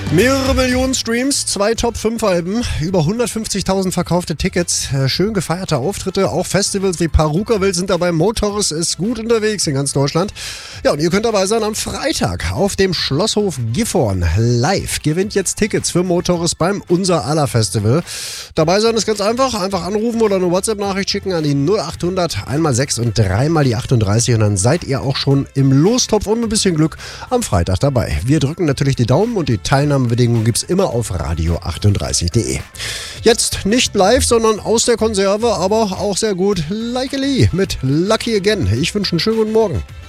Mehrere Millionen Streams, 2 Top-5-Alben, über 150.000 verkaufte Tickets, schön gefeierte Auftritte, auch Festivals wie Parukaville sind dabei. Motoris ist gut unterwegs in ganz Deutschland. Ja, und ihr könnt dabei sein am Freitag auf dem Schlosshof Gifhorn live. Gewinnt jetzt Tickets für Motoris beim Unser aller Festival. Dabei sein ist ganz einfach anrufen oder eine WhatsApp-Nachricht schicken an die 0800 1x6 und 3x die 38 und dann seid ihr auch schon im Lostopf und mit ein bisschen Glück am Freitag dabei. Wir drücken natürlich die Daumen und die Teilnahmebedingungen gibt's immer auf radio38.de. Jetzt nicht live, sondern aus der Konserve, aber auch sehr gut Like a Lee mit Lucky Again. Ich wünsche einen schönen guten Morgen.